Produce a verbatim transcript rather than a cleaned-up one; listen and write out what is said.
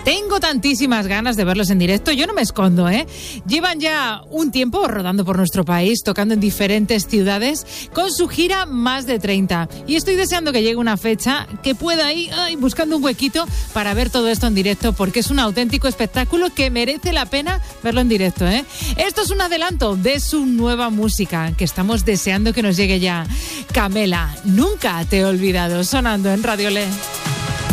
Tengo tantísimas ganas de verlos en directo, yo no me escondo, ¿eh? Llevan ya un tiempo rodando por nuestro país, tocando en diferentes ciudades, con su gira Más de treinta. Y estoy deseando que llegue una fecha que pueda ir ay, buscando un huequito para ver todo esto en directo, porque es un auténtico espectáculo que merece la pena verlo en directo, ¿eh? Esto es un adelanto de su nueva música, que estamos deseando que nos llegue ya. Camela, nunca te he olvidado, sonando en Radio Le.